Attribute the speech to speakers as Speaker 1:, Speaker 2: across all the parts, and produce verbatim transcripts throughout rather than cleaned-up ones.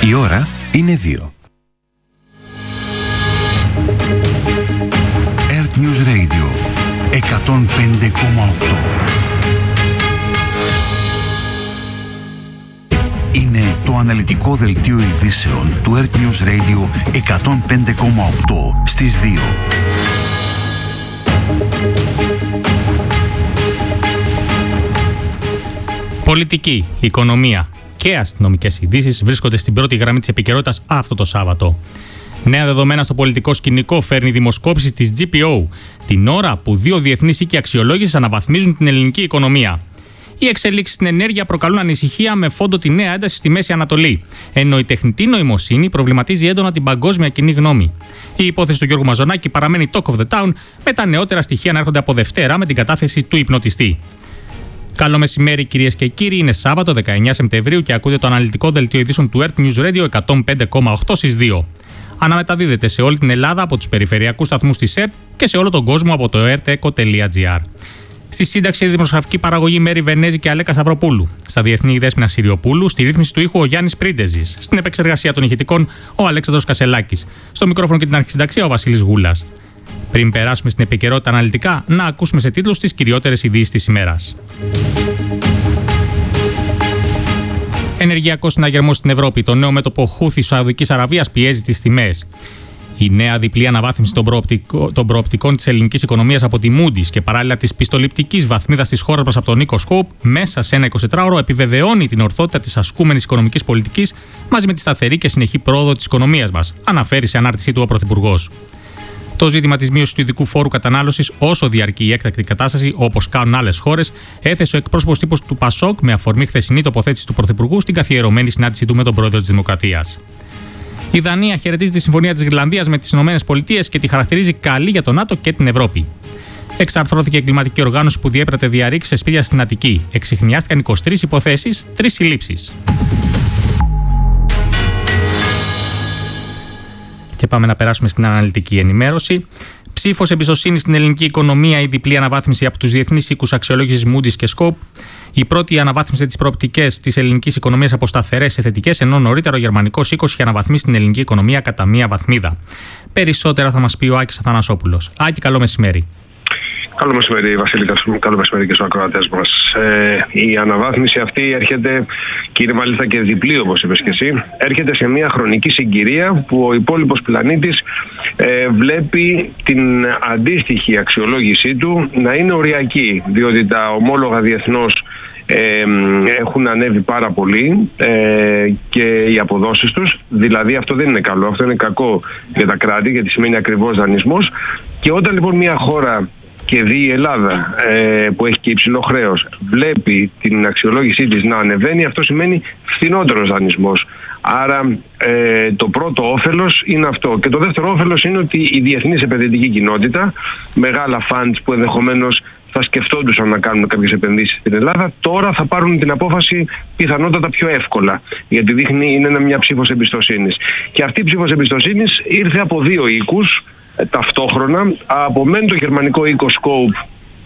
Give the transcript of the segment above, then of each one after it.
Speaker 1: Η ώρα είναι δύο. Earth News Radio εκατόν πέντε κόμμα οκτώ. Είναι το αναλυτικό δελτίο ειδήσεων του Earth News Radio εκατόν πέντε κόμμα οκτώ στις δύο.
Speaker 2: Πολιτική, οικονομία και αστυνομικές ειδήσεις βρίσκονται στην πρώτη γραμμή της επικαιρότητας αυτό το Σάββατο. Νέα δεδομένα στο πολιτικό σκηνικό φέρνει η δημοσκόπηση της τζι πι ο, την ώρα που δύο διεθνείς οίκοι αξιολόγησης αναβαθμίζουν την ελληνική οικονομία. Οι εξελίξεις στην ενέργεια προκαλούν ανησυχία με φόντο τη νέα ένταση στη Μέση Ανατολή, ενώ η τεχνητή νοημοσύνη προβληματίζει έντονα την παγκόσμια κοινή γνώμη. Η υπόθεση του Γιώργου Μαζονάκη παραμένει talk of the town, με τα νεότερα στοιχεία να έρχονται από Δευτέρα με την κατάθεση του υπνοτιστή. Καλό μεσημέρι, κυρίες και κύριοι. Είναι Σάββατο δεκαεννέα Σεπτεμβρίου και ακούτε το αναλυτικό δελτίο ειδήσεων του Earth News Radio εκατόν πέντε κόμμα οκτώ στις δύο. Αναμεταδίδεται σε όλη την Ελλάδα από τους περιφερειακούς σταθμούς της ΕΡΤ και σε όλο τον κόσμο από το ερτ εκο τελεία τζι άρ. Στη σύνταξη η δημοσιογραφική παραγωγή Μέρη Βενέζη και Αλέκα Σταυροπούλου. Στα διεθνή η Δέσποινα Συριοπούλου. Στη ρύθμιση του ήχου ο Γιάννης Πρίντεζης. Στην επεξεργασία των ηχητικών ο Αλέξανδρος Κασελάκης. Στο μικρόφωνο και την αρχισυνταξία ο Βασίλης Γούλας. Πριν περάσουμε στην επικαιρότητα αναλυτικά, να ακούσουμε σε τίτλους τις κυριότερες ειδήσεις της ημέρας. Ενεργειακός συναγερμός στην Ευρώπη. Το νέο μέτωπο Χούθη Σαουδικής Αραβίας πιέζει τις τιμές. Η νέα διπλή αναβάθμιση των, προοπτικο, των προοπτικών της ελληνικής οικονομίας από τη Moody's και παράλληλα της πιστοληπτικής βαθμίδας της χώρας μας από τον Νίκο Σκόπ μέσα σε ένα εικοσιτετράωρο επιβεβαιώνει την ορθότητα της ασκούμενης οικονομικής πολιτικής μαζί με τη σταθερή και συνεχή πρόοδο της οικονομίας μας, αναφέρει σε ανάρτησή του ο Πρωθυπουργός. Το ζήτημα της μείωσης του ειδικού φόρου κατανάλωσης, όσο διαρκεί η έκτακτη κατάσταση, όπως κάνουν άλλες χώρες, έθεσε ο εκπρόσωπος τύπος του ΠΑΣΟΚ με αφορμή χθεσινή τοποθέτηση του Πρωθυπουργού στην καθιερωμένη συνάντησή του με τον Πρόεδρο της Δημοκρατίας. Η Δανία χαιρετίζει τη συμφωνία της Γρυλανδίας με τις ΗΠΑ και τη χαρακτηρίζει καλή για το ΝΑΤΟ και την Ευρώπη. Εξαρθρώθηκε η εγκληματική οργάνωση που διέπρατε διαρρήξεις σε σπίτια στην Αττική. Εξιχνιάστηκαν είκοσι τρεις υποθέσεις, τρεις συλλήψεις. Και πάμε να περάσουμε στην αναλυτική ενημέρωση. Ψήφος εμπιστοσύνης στην ελληνική οικονομία, η διπλή αναβάθμιση από τους διεθνείς οίκους αξιολόγησης Moody's και Scope. Η πρώτη αναβάθμισε τις προοπτικές της ελληνικής οικονομίας από σταθερές σε θετικές, ενώ νωρίτερα ο γερμανικός οίκος είχε αναβαθμίσει την ελληνική οικονομία κατά μία βαθμίδα. Περισσότερα θα μας πει ο Άκης Αθανασόπουλος. Άκη, καλό μεσημέρι.
Speaker 3: Καλό μεσημέρι, Βασίλη, καλό μεσημέρι και στους ακροατές μας. Ε, η αναβάθμιση αυτή έρχεται, και είναι μάλιστα και διπλή όπως είπες και εσύ, έρχεται σε μια χρονική συγκυρία που ο υπόλοιπος πλανήτης ε, βλέπει την αντίστοιχη αξιολόγησή του να είναι οριακή, διότι τα ομόλογα διεθνώς Ε, έχουν ανέβει πάρα πολύ ε, και οι αποδόσεις τους, δηλαδή αυτό δεν είναι καλό, αυτό είναι κακό για τα κράτη γιατί σημαίνει ακριβώς δανεισμός. Και όταν λοιπόν μια χώρα, και δει η Ελλάδα ε, που έχει και υψηλό χρέος, βλέπει την αξιολόγησή της να ανεβαίνει, αυτό σημαίνει φθηνότερος δανεισμός. Άρα ε, το πρώτο όφελος είναι αυτό. Και το δεύτερο όφελος είναι ότι η διεθνής επενδυτική κοινότητα, μεγάλα funds που ενδεχομένως θα σκεφτόντουσαν να κάνουν κάποιες επενδύσεις στην Ελλάδα, τώρα θα πάρουν την απόφαση πιθανότατα πιο εύκολα. Γιατί δείχνει, είναι μια ψήφος εμπιστοσύνης. Και αυτή η ψήφος εμπιστοσύνης ήρθε από δύο οίκους ε, ταυτόχρονα. Από μεν το γερμανικό οίκο Scope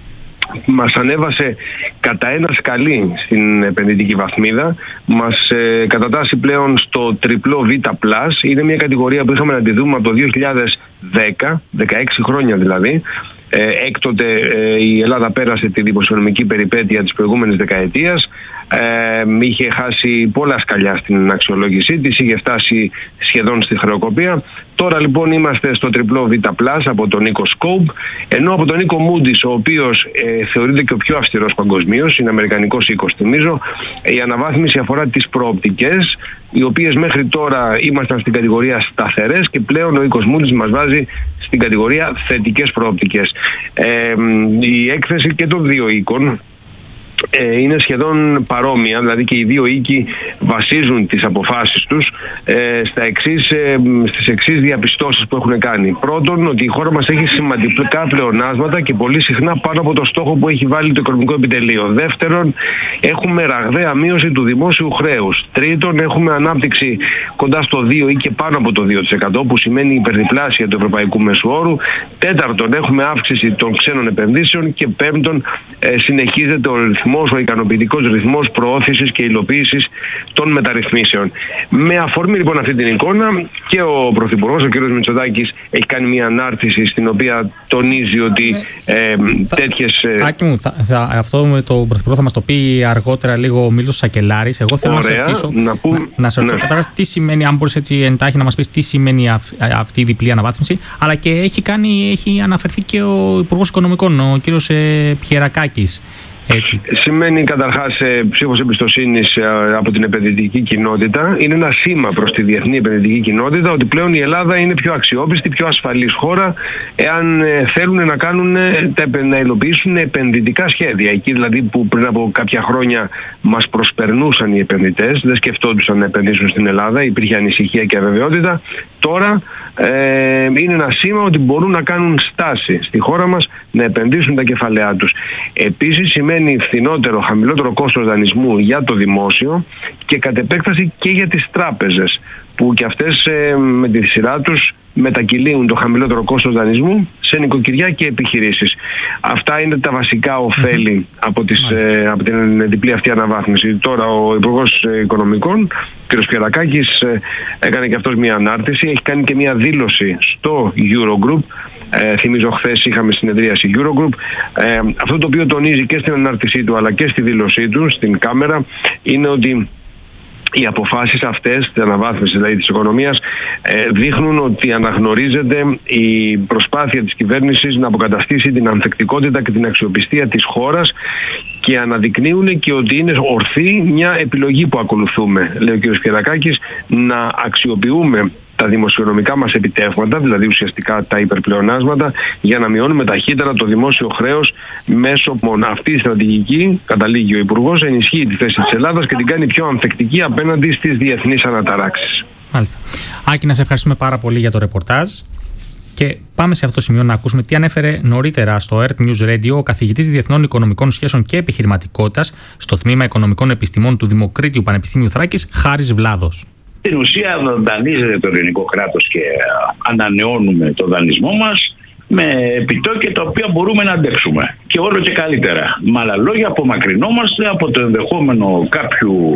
Speaker 3: μας ανέβασε κατά ένα σκαλί στην επενδυτική βαθμίδα, μας ε, κατατάσσει πλέον στο τριπλό Β+. Είναι μια κατηγορία που είχαμε να τη δούμε από το δύο χιλιάδες δέκα, δεκαέξι χρόνια δηλαδή. Ε, έκτοτε ε, η Ελλάδα πέρασε τη δημοσιονομική περιπέτεια της προηγούμενης δεκαετίας, ε, είχε χάσει πολλά σκαλιά στην αξιολόγησή της, είχε φτάσει σχεδόν στη χρεοκοπία. Τώρα λοιπόν είμαστε στο τριπλό Β+, από τον οίκο Scope, ενώ από τον οίκο Moody's, ο οποίος ε, θεωρείται και ο πιο αυστηρός παγκοσμίως, είναι αμερικανικός οίκος θυμίζω, η αναβάθμιση αφορά τις προοπτικές, οι οποίες μέχρι τώρα ήμασταν στην κατηγορία σταθερές και πλέον ο οίκος Moody's μας βάζει στην κατηγορία θετικές προοπτικές. Ε, η έκθεση και των δύο οίκων ε, είναι σχεδόν παρόμοια, δηλαδή και οι δύο οίκοι βασίζουν τις αποφάσεις τους ε, στα εξής, ε, στις εξής διαπιστώσεις που έχουν κάνει. Πρώτον, ότι η χώρα μας έχει σημαντικά πλεονάσματα και πολύ συχνά πάνω από το στόχο που έχει βάλει το οικονομικό επιτελείο. Δεύτερον, έχουμε ραγδαία μείωση του δημόσιου χρέους. Τρίτον, έχουμε ανάπτυξη κοντά στο δύο ή και πάνω από το δύο τοις εκατό, που σημαίνει υπερδιπλάσια του ευρωπαϊκού μέσου όρου. Τέταρτον, έχουμε αύξηση των ξένων επενδύσεων. Και πέμπτον, ε, συνεχίζεται ο ρυθμός ρυθμός, ο ικανοποιητικός ρυθμός προώθησης και υλοποίησης των μεταρρυθμίσεων. Με αφορμή λοιπόν αυτή την εικόνα και ο Πρωθυπουργός, ο κ. Μητσοτάκης, έχει κάνει μια ανάρτηση στην οποία τονίζει ότι ε, θα, τέτοιες...
Speaker 2: Άκη μου, θα, θα, αυτό με τον Πρωθυπουργό θα μας το πει αργότερα λίγο ο Μίλτος Σακελάρης. Εγώ θέλω Ωραία, να σε ρωτήσω, να, πούμε, να, να σε ρωτήσω ναι. καταρχάς τι σημαίνει, αν μπορείς έτσι εντάχει να μας πεις τι σημαίνει αυ, αυτή η διπλή αναβάθμιση, αλλά και έχει, κάνει, έχει αναφερθεί και ο Υπουργός Οικονομικών, ο κ. Ε, Πιερακάκης. Έτσι.
Speaker 3: Σημαίνει καταρχάς ψήφος εμπιστοσύνης από την επενδυτική κοινότητα. Είναι ένα σήμα προς τη διεθνή επενδυτική κοινότητα ότι πλέον η Ελλάδα είναι πιο αξιόπιστη, πιο ασφαλής χώρα εάν θέλουν να, κάνουν, να υλοποιήσουν επενδυτικά σχέδια. Εκεί δηλαδή που πριν από κάποια χρόνια μας προσπερνούσαν οι επενδυτές, δεν σκεφτόντουσαν να επενδύσουν στην Ελλάδα, υπήρχε ανησυχία και αβεβαιότητα. Τώρα ε, είναι ένα σήμα ότι μπορούν να κάνουν στάση στη χώρα μας, να επενδύσουν τα κεφαλαία τους. Επίσης σημαίνει φθηνότερο, χαμηλότερο κόστος δανεισμού για το δημόσιο και κατ' επέκταση και για τις τράπεζες, που και αυτές ε, με τη σειρά τους μετακυλίουν το χαμηλότερο κόστος δανεισμού σε νοικοκυριά και επιχειρήσεις. Αυτά είναι τα βασικά ωφέλη mm-hmm. από, τις, ε, από την διπλή αυτή αναβάθμιση. Τώρα ο Υπουργός Οικονομικών, κ. Πιερακάκης, ε, έκανε και αυτός μια ανάρτηση, έχει κάνει και μια δήλωση στο Eurogroup. Ε, θυμίζω χθες είχαμε συνεδρίαση Eurogroup. Ε, αυτό το οποίο τονίζει και στην ανάρτησή του αλλά και στη δήλωσή του στην κάμερα είναι ότι οι αποφάσεις αυτές, την αναβάθμιση δηλαδή της οικονομίας, ε, δείχνουν ότι αναγνωρίζεται η προσπάθεια της κυβέρνησης να αποκαταστήσει την ανθεκτικότητα και την αξιοπιστία της χώρας και αναδεικνύουν και ότι είναι ορθή μια επιλογή που ακολουθούμε, λέει ο κ. Πιερακάκης, να αξιοποιούμε τα δημοσιονομικά μας επιτεύγματα, δηλαδή ουσιαστικά τα υπερπλεονάσματα, για να μειώνουμε ταχύτερα το δημόσιο χρέος μέσω μόνο. Αυτή η στρατηγική, καταλήγει ο Υπουργός, ενισχύει τη θέση της Ελλάδας και την κάνει πιο ανθεκτική απέναντι στις διεθνείς αναταράξεις.
Speaker 2: Μάλιστα. Άκη, να σε ευχαριστούμε πάρα πολύ για το ρεπορτάζ. Και πάμε σε αυτό το σημείο να ακούσουμε τι ανέφερε νωρίτερα στο Earth News Radio ο καθηγητής Διεθνών Οικονομικών Σχέσεων και Επιχειρηματικότητας στο Τμήμα Οικονομικών Επιστημών του Δημοκρίτιου Πανεπιστημίου Θράκης, Χάρης Βλάδος.
Speaker 4: Στην ουσία δανείζεται το ελληνικό κράτος και ανανεώνουμε το δανεισμό μας με επιτόκια τα οποία μπορούμε να αντέξουμε και όλο και καλύτερα. Με άλλα λόγια, απομακρυνόμαστε από το ενδεχόμενο κάποιου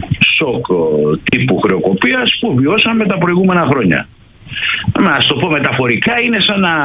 Speaker 4: σοκ τύπου χρεοκοπίας που βιώσαμε τα προηγούμενα χρόνια. Να το πω μεταφορικά, είναι σαν να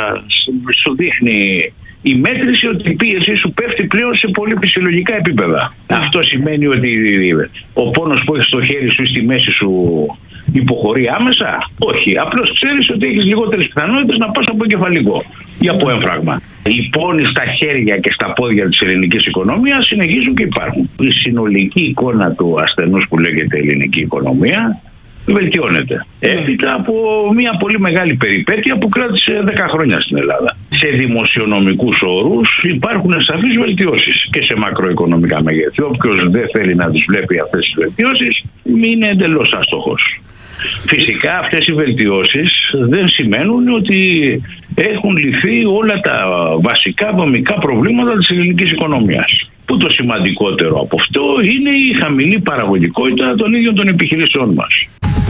Speaker 4: σου δείχνει η μέτρηση ότι η πίεση σου πέφτει πλέον σε πολύ φυσιολογικά επίπεδα. Yeah. Αυτό σημαίνει ότι ο πόνος που έχεις στο χέρι σου ή στη μέση σου υποχωρεί άμεσα. Όχι. Απλώς ξέρεις ότι έχεις λιγότερες πιθανότητες να πας από εγκεφαλικό ή από έμφραγμα. Οι πόνοι στα χέρια και στα πόδια της ελληνικής οικονομίας συνεχίζουν και υπάρχουν. Η συνολική εικόνα του ασθενούς που λέγεται ελληνική οικονομία βελτιώνεται. Έπειτα από μια πολύ μεγάλη περιπέτεια που κράτησε δέκα χρόνια στην Ελλάδα. Σε δημοσιονομικούς όρους υπάρχουν σαφείς βελτιώσεις και σε μακροοικονομικά μεγέθη. Όποιος δεν θέλει να τις βλέπει αυτές τις βελτιώσεις είναι εντελώς άστοχος. Φυσικά αυτές οι βελτιώσεις δεν σημαίνουν ότι έχουν λυθεί όλα τα βασικά δομικά προβλήματα της ελληνικής οικονομίας. Που το σημαντικότερο από αυτό είναι η χαμηλή παραγωγικότητα των ίδιων των επιχειρήσεών μας.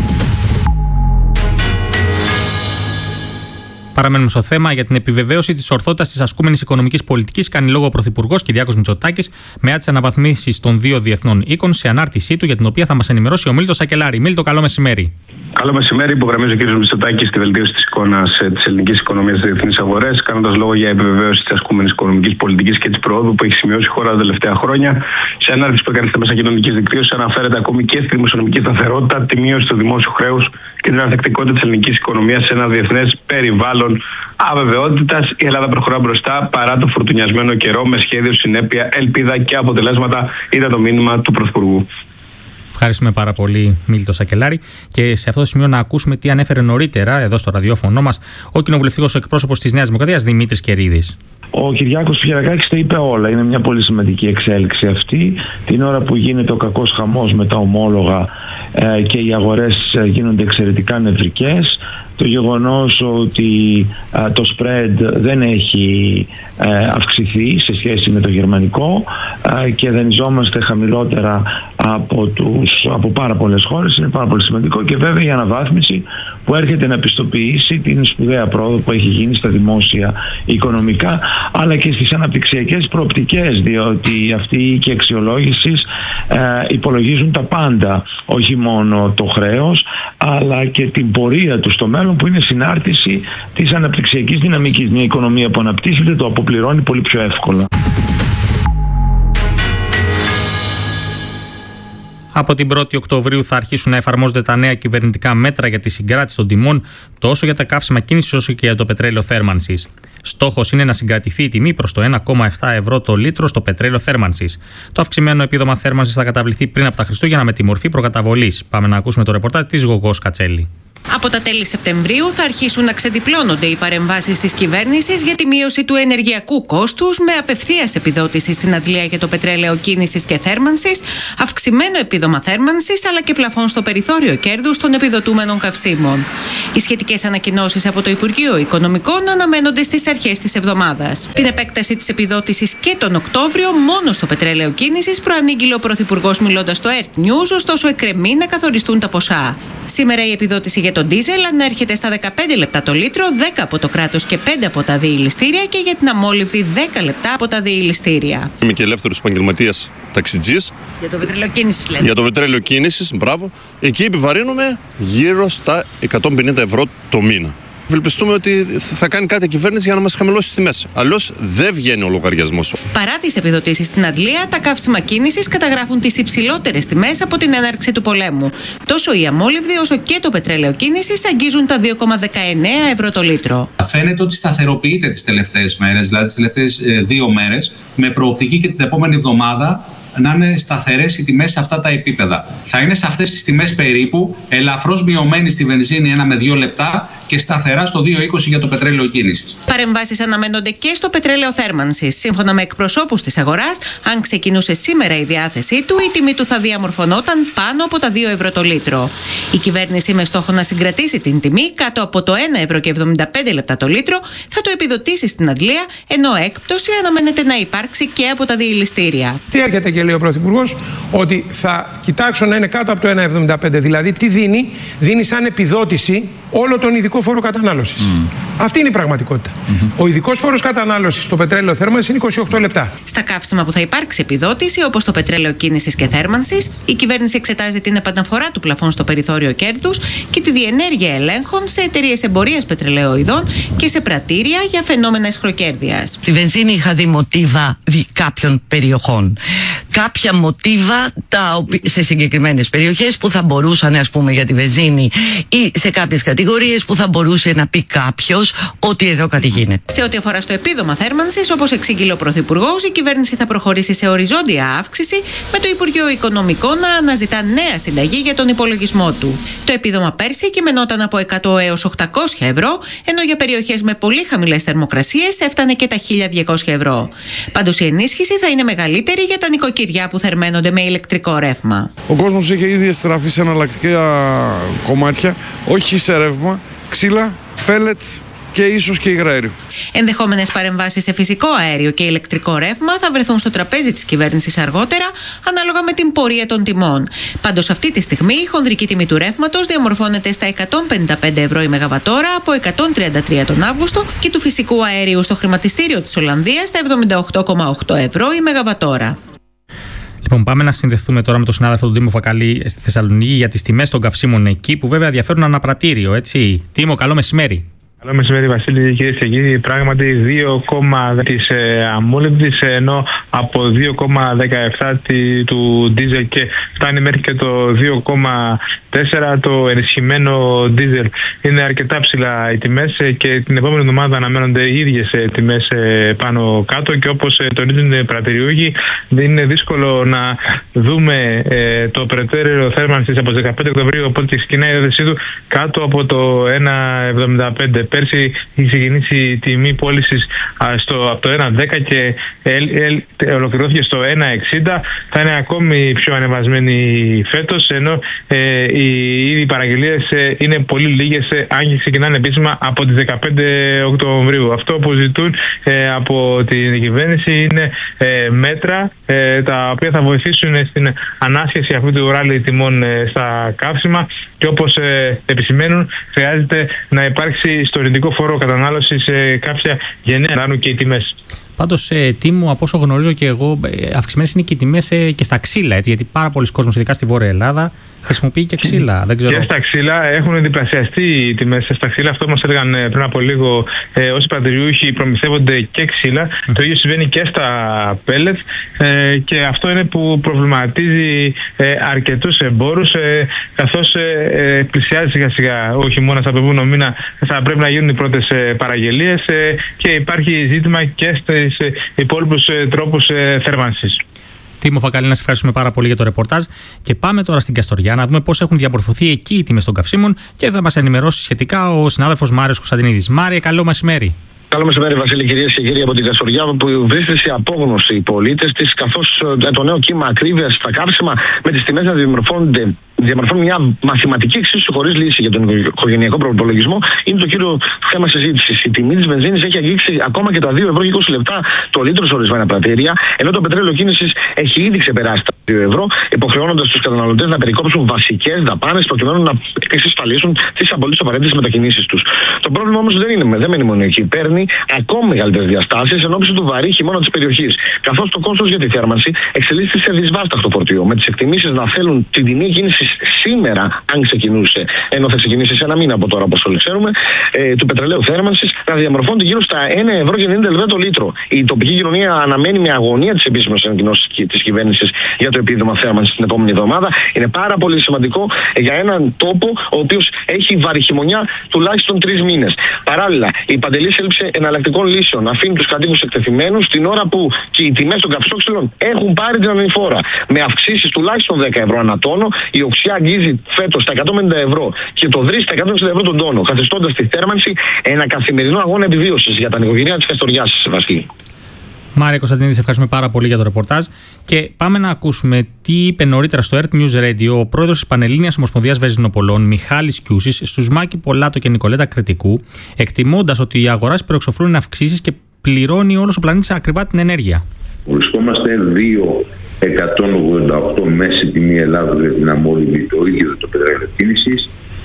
Speaker 2: Παραμένουμε στο θέμα. Για την επιβεβαίωση της ορθότητας της ασκούμενης οικονομικής πολιτικής κάνει λόγο ο Πρωθυπουργός Κυριάκος Μητσοτάκης με τις αναβαθμίσεις των δύο διεθνών οίκων σε ανάρτησή του, για την οποία θα μας ενημερώσει ο Μίλτος Σακελάρη. Μίλτο, καλό μεσημέρι.
Speaker 5: Καλό μεσημέρι. Υπογραμμίζει ο κ. Μητσοτάκης στη βελτίωση της εικόνας της ελληνικής οικονομίας στις διεθνείς αγορές, κάνοντας λόγο για επιβεβαίωση της ασκούμενης οικονομικής πολιτικής και της προόδου που έχει σημειώσει η χώρα τα τελευταία χρόνια. Σε ανάρτηση που έκανε στα μέσα κοινωνικής δικτύωσης αναφέρεται ακόμη και στη δημοσιονομική σταθερότητα, τη μείωση του δημόσιου χρέους και την ανθεκτικότητα της ελληνικής οικονομίας σε ένα διεθνές περιβάλλον αβεβαιότητας. Η Ελλάδα προχωρά μπροστά παρά το φουρτουνιασμένο καιρό, με σχέδιο, συνέπεια, ελπίδα και αποτελέσματα, ήταν το μήνυμα του Πρωθυπουργού.
Speaker 2: Ευχαριστούμε πάρα πολύ, Μίλτο Σακελάρη. Και σε αυτό το σημείο να ακούσουμε τι ανέφερε νωρίτερα εδώ στο ραδιόφωνο μας ο κοινοβουλευτικός εκπρόσωπος της Νέας Δημοκρατίας, Δημήτρης Κερίδης.
Speaker 6: Ο Κυριάκος Πιερακάκης τα είπε όλα. Είναι μια πολύ σημαντική εξέλιξη αυτή. Την ώρα που γίνεται ο κακός χαμός με τα ομόλογα ε, και οι αγορές ε, γίνονται εξαιρετικά νευρικές, το γεγονός ότι ε, το spread δεν έχει ε, αυξηθεί σε σχέση με το γερμανικό ε, και δανειζόμαστε χαμηλότερα από, τους, από πάρα πολλές χώρες είναι πάρα πολύ σημαντικό, και βέβαια η αναβάθμιση που έρχεται να πιστοποιήσει την σπουδαία πρόοδο που έχει γίνει στα δημόσια οικονομικά, αλλά και στις αναπτυξιακές προοπτικές, διότι αυτοί οι οίκοι αξιολόγησης ε, υπολογίζουν τα πάντα, όχι μόνο το χρέος, αλλά και την πορεία του στο μέλλον, που είναι συνάρτηση της αναπτυξιακής δυναμικής. Μια οικονομία που αναπτύσσεται το αποπληρώνει πολύ πιο εύκολα.
Speaker 2: Από την πρώτη Οκτωβρίου θα αρχίσουν να εφαρμόζονται τα νέα κυβερνητικά μέτρα για τη συγκράτηση των τιμών τόσο για τα καύσιμα κίνησης όσο και για το πετρέλαιο θέρμανσης. Στόχος είναι να συγκρατηθεί η τιμή προς το ένα κόμμα επτά ευρώ το λίτρο στο πετρέλαιο θέρμανσης. Το αυξημένο επίδομα θέρμανσης θα καταβληθεί πριν από τα Χριστούγεννα με τη μορφή προκαταβολής. Πάμε να ακούσουμε το ρεπορτάζ της Γογός Κατσέλη.
Speaker 7: Από τα τέλη Σεπτεμβρίου θα αρχίσουν να ξεδιπλώνονται οι παρεμβάσεις της κυβέρνησης για τη μείωση του ενεργειακού κόστους με απευθείας επιδότηση στην αντλία για το πετρέλαιο κίνησης και θέρμανσης, αυξημένο επίδομα θέρμανσης αλλά και πλαφόν στο περιθώριο κέρδους των επιδοτούμενων καυσίμων. Οι σχετικές ανακοινώσεις από το Υπουργείο Οικονομικών αναμένονται στις αρχές της εβδομάδας. Την επέκταση της επιδότησης και τον Οκτώβριο μόνο στο πετρέλαιο κίνησης προανήγγειλε ο Πρωθυπουργός μιλώντας στο Earth News, ωστόσο εκκρεμεί να καθοριστούν τα ποσά. Σήμερα η επιδότηση για τον ντίζελ ανέρχεται στα δεκαπέντε λεπτά το λίτρο, δέκα από το κράτος και πέντε από τα διηληστήρια, και για την αμόλυβδη δέκα λεπτά από τα διηληστήρια.
Speaker 8: Είμαι και ελεύθερος επαγγελματίας ταξιτζής.
Speaker 7: Για το πετρέλαιο κίνησης λέτε.
Speaker 8: Για το πετρέλαιο κίνησης, μπράβο. Εκεί επιβαρύνουμε γύρω στα εκατόν πενήντα ευρώ το μήνα. Ευελπιστούμε ότι θα κάνει κάτι η κυβέρνηση για να μας χαμηλώσει τις τιμές. Αλλιώς δεν βγαίνει ο λογαριασμός.
Speaker 7: Παρά τις επιδοτήσεις στην αντλία, τα καύσιμα κίνησης καταγράφουν τις υψηλότερες τιμές από την έναρξη του πολέμου. Τόσο η αμόλυβδη όσο και το πετρέλαιο κίνησης αγγίζουν τα δύο κόμμα δεκαεννέα ευρώ το λίτρο.
Speaker 9: Φαίνεται ότι σταθεροποιείται τις τελευταίες μέρες, δηλαδή τις τελευταίες ε, δύο μέρες, με προοπτική και την επόμενη εβδομάδα να είναι σταθερές οι τιμές σε αυτά τα επίπεδα. Θα είναι σε αυτές τις τιμές περίπου, ελαφρώς μειωμένη στη βενζίνη ένα με δύο λεπτά και σταθερά στο δύο είκοσι για το πετρέλαιο κίνησης.
Speaker 7: Παρεμβάσεις αναμένονται και στο πετρέλαιο θέρμανσης. Σύμφωνα με εκπροσώπους της αγοράς, αν ξεκινούσε σήμερα η διάθεσή του, η τιμή του θα διαμορφωνόταν πάνω από τα δύο ευρώ το λίτρο. Η κυβέρνηση, με στόχο να συγκρατήσει την τιμή κάτω από το ένα ευρώ και εβδομήντα πέντε λεπτά το λίτρο, θα το επιδοτήσει στην αντλία, ενώ έκπτωση αναμένεται να υπάρξει και από τα διηληστήρια.
Speaker 10: Τι έρχεται και λέει ο Πρωθυπουργός, ότι θα κοιτάξω να είναι κάτω από το ένα εβδομήντα πέντε. Δηλαδή, τι δίνει, δίνει σαν επιδότηση όλο τον ειδικό φόρο κατανάλωσης. Mm. Αυτή είναι η πραγματικότητα. Mm-hmm. Ο ειδικός φόρος κατανάλωσης στο πετρέλαιο θέρμανσης είναι είκοσι οκτώ λεπτά.
Speaker 7: Στα καύσιμα που θα υπάρξει επιδότηση, όπως το πετρέλαιο κίνησης και θέρμανσης, η κυβέρνηση εξετάζει την επαναφορά του πλαφών στο περιθώριο κέρδους και τη διενέργεια ελέγχων σε εταιρείες εμπορίας πετρελαιοειδών και σε πρατήρια για φαινόμενα ισχροκέρδειας.
Speaker 11: Στη βενζίνη είχα δει μοτίβα κάποιων περιοχών. Κάποια μοτίβα τα, σε συγκεκριμένες περιοχές που θα μπορούσαν, ας πούμε, για τη βενζίνη ή σε κάποιες κατηγορίες που θα μπορούσε να πει κάποιος ότι εδώ κάτι γίνεται.
Speaker 7: Σε ό,τι αφορά στο επίδομα θέρμανσης, όπως εξήγηλε ο Πρωθυπουργός, η κυβέρνηση θα προχωρήσει σε οριζόντια αύξηση, με το Υπουργείο Οικονομικών να αναζητά νέα συνταγή για τον υπολογισμό του. Το επίδομα πέρσι κειμενόταν από εκατό έως οκτακόσια ευρώ, ενώ για περιοχές με πολύ χαμηλές θερμοκρασίες έφτανε και τα χίλια διακόσια ευρώ. Πάντως η ενίσχυση θα είναι μεγαλύτερη για τα νοικοκυριά που θερμαίνονται με ηλεκτρικό ρεύμα.
Speaker 12: Ο κόσμος έχει ήδη στραφεί σε εναλλακτικά κομμάτια, όχι σε ρεύμα, ξύλα, πέλετ και ίσως και υγραέριο.
Speaker 7: Ενδεχόμενες παρεμβάσεις σε φυσικό αέριο και ηλεκτρικό ρεύμα θα βρεθούν στο τραπέζι της κυβέρνησης αργότερα, ανάλογα με την πορεία των τιμών. Πάντως, αυτή τη στιγμή η χονδρική τιμή του ρεύματος διαμορφώνεται στα εκατόν πενήντα πέντε ευρώ η μεγαβατόρα από εκατόν τριάντα τρία τον Αύγουστο και του φυσικού αερίου στο χρηματιστήριο της Ολλανδίας στα εβδομήντα οκτώ κόμμα οκτώ ευρώ η μεγαβατόρα.
Speaker 2: Λοιπόν, πάμε να συνδεθούμε τώρα με τον συνάδελφο του Τίμο Φακαλή στη Θεσσαλονίκη για τις τιμές των καυσίμων εκεί, που βέβαια διαφέρουν αναπρατήριο, έτσι. Τίμο, καλό μεσημέρι.
Speaker 13: Καλό μεσημέρι, Βασίλη, κυρίες και κύριοι. Πράγματι, δύο κόμμα δέκα της ε, αμόλυβδης, ενώ από δύο κόμμα δεκαεπτά του ντίζελ και φτάνει μέχρι και το δύο κόμμα τέσσερα το ενισχυμένο ντίζελ. Είναι αρκετά ψηλά οι τιμές και την επόμενη εβδομάδα αναμένονται οι ίδιες τιμές πάνω κάτω, και όπως τονίζουν οι πρατηριούχοι, δεν είναι δύσκολο να δούμε ε, το πετρέλαιο θέρμανσης από τις δεκαπέντε Οκτωβρίου, οπότε ξεκινάει η έδεσή του κάτω από το ένα εβδομήντα πέντε. πέρσι έχει ξεκινήσει η τιμή πώλησης στο, από το ένα κόμμα δέκα και ελ, ελ, ολοκληρώθηκε στο ένα κόμμα εξήντα. Θα είναι ακόμη πιο ανεβασμένη φέτος, ενώ ε, οι, οι παραγγελίες ε, είναι πολύ λίγες, ε, αν και ξεκινάνε επίσημα από τις δεκαπέντε Οκτωβρίου. Αυτό που ζητούν ε, από την κυβέρνηση είναι ε, μέτρα ε, τα οποία θα βοηθήσουν στην ανάσχεση αυτού του ράλι τιμών ε, στα καύσιμα, και όπως ε, επισημαίνουν, χρειάζεται να υπάρξει στο ορεινικό φόρο κατανάλωσης ε, κάποια γενναία να και οι τιμές.
Speaker 2: Πάντως, ε, Τίμου, από όσο γνωρίζω και εγώ, ε, αυξημένες είναι και οι τιμές ε, και στα ξύλα, έτσι, γιατί πάρα πολλοί κόσμος, ειδικά στη Βόρεια Ελλάδα, χρησιμοποιεί και ξύλα. Δεν ξέρω.
Speaker 13: Και στα ξύλα έχουν διπλασιαστεί οι τιμές στα ξύλα. Αυτό μας έλεγαν πριν από λίγο ε, όσοι πρατηριούχοι προμηθεύονται και ξύλα. Mm. Το ίδιο συμβαίνει και στα πέλετ, ε, και αυτό είναι που προβληματίζει ε, αρκετούς εμπόρους, ε, καθώς ε, πλησιάζει σιγά σιγά ο χειμώνας, από επόμενο μήνα θα πρέπει να γίνουν οι πρώτες ε, παραγγελίες, ε, και υπάρχει ζήτημα και στις ε, υπόλοιπους ε, τρόπους ε, θέρμανσης.
Speaker 2: Τίμο Φακαλή, να σε ευχαριστούμε πάρα πολύ για το ρεπορτάζ. Και πάμε τώρα στην Καστοριά να δούμε πώς έχουν διαμορφωθεί εκεί οι τιμές των καυσίμων, και θα μας ενημερώσει σχετικά ο συνάδελφος Μάριος Κωνσταντινίδης. Μάρια, καλό μεσημέρι.
Speaker 14: Καλό μεσημέρι, Βασίλη, κυρίες και κύριοι από την Καστοριά, που βρίσκεται σε απόγνωση οι πολίτες της, καθώς το νέο κύμα ακρίβειας στα καύσιμα με τις τιμές να διαμορφώνονται. Διαμορφώνουν μια μαθηματική εξίσου χωρίς λύση για τον οικογενειακό προπολογισμό, είναι το κύριο θέμα συζήτησης. Η τιμή της βενζίνης έχει αγγίξει ακόμα και τα δύο ευρώ και είκοσι λεπτά το λίτρο σε ορισμένα πρατήρια, ενώ το πετρέλαιο κίνησης έχει ήδη ξεπεράσει τα δύο ευρώ, υποχρεώνοντας τους καταναλωτές να περικόψουν βασικές δαπάνες προκειμένου να εξασφαλίσουν τις απολύτως απαραίτητες μετακινήσεις τους. Το πρόβλημα όμως δεν, είναι, δεν μένει μόνο εκεί. Παίρνει ακόμη μεγαλύτερες διαστάσεις εν ώψη του βαρύ χειμώνα της περιοχής, καθώς το κόστος για τη θέρμανση εξελίσσεται σε δυσβάσταχτο φορτίο, με τις εκτιμήσεις να θέλουν την τιμή κίνησης σήμερα, αν ξεκινούσε, ενώ θα ξεκινήσει σε ένα μήνα από τώρα, όπως όλοι ξέρουμε, ε, του πετρελαίου θέρμανσης, να διαμορφώνεται γύρω στα ένα ευρώ και ενενήντα λεπτά το λίτρο. Η τοπική κοινωνία αναμένει με αγωνία τις επίσημες ανακοινώσεις της κυβέρνησης για το επίδομα θέρμανσης την επόμενη εβδομάδα. Είναι πάρα πολύ σημαντικό για έναν τόπο ο οποίος έχει βαρυχημονιά τουλάχιστον τρεις μήνες. Παράλληλα, η παντελής έλλειψη εναλλακτικών λύσεων αφήνει τους κατοίκους εκτεθειμένους την ώρα που και οι τιμές των καυσόξυλων έχουν πάρει την ανηφόρα. Με αυξήσεις τουλάχιστον δέκα ευρώ ανά τόνο, η οξιά αγγίζει φέτος τα εκατόν πενήντα ευρώ και το δρύς στα εκατόν εξήντα ευρώ τον τόνο, καθιστώντας τη θέρμανση ένα καθημερινό αγώνα επιβίωσης για τα νοικοκυριά της Καστοριάς, Βασίλη.
Speaker 2: Μάρια Κωνσταντινίδη, σε ευχαριστούμε πάρα πολύ για το ρεπορτάζ. Και πάμε να ακούσουμε τι είπε νωρίτερα στο Earth News Radio ο πρόεδρος της Πανελλήνιας Ομοσπονδίας Βενζινοπολών, Μιχάλης Κιούσης, στους Μάκη Πολάτο και Νικολέτα Κρητικού, εκτιμώντας ότι οι αγοράς προεξοφλούν αυξήσεις και πληρώνει όλος ο πλανήτης ακριβά την ενέργεια.
Speaker 15: Βρισκόμαστε δύο εκατόν ογδόντα οκτώ μέση τιμή Ελλάδος για την αμόλυβη, το ίδιο το πετρέλαιο κίνησης.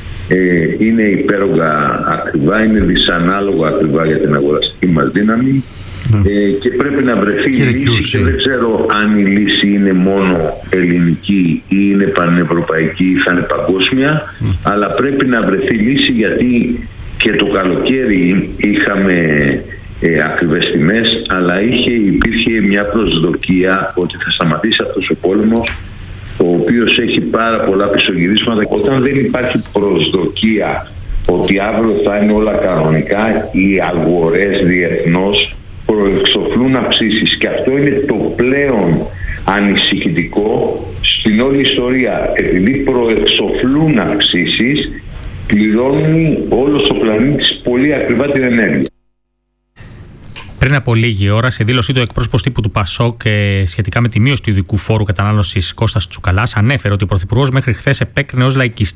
Speaker 15: Ε, είναι υπέρογκα ακριβά, είναι δυσανάλογα ακριβά για την αγοραστική μας δύναμη. Ναι. Ε, και πρέπει να βρεθεί η λύση, και δεν ξέρω αν η λύση είναι μόνο ελληνική ή είναι πανευρωπαϊκή ή θα είναι παγκόσμια, mm. αλλά πρέπει να βρεθεί λύση, γιατί και το καλοκαίρι είχαμε ε, ακριβές τιμές, αλλά είχε, υπήρχε μια προσδοκία ότι θα σταματήσει αυτός ο πόλεμος, ο οποίος έχει πάρα πολλά πισωγυρίσματα. Όταν δεν υπάρχει προσδοκία ότι αύριο θα είναι όλα κανονικά, οι αγορές διεθνώς προεξοφλούν αυξήσεις, και αυτό είναι το πλέον ανησυχητικό στην όλη ιστορία. Επειδή προεξοφλούν αυξήσεις, πληρώνει όλος ο πλανήτης πολύ ακριβά την ενέργεια.
Speaker 2: Πριν από λίγη ώρα, σε δήλωσή του, εκπρόσωπος τύπου του Πασόκ σχετικά με τη μείωση του ειδικού φόρου κατανάλωσης, Κώστας Τσουκαλάς, ανέφερε ότι ο Πρωθυπουργός μέχρι χθες επέκρινε ως λαϊκιστή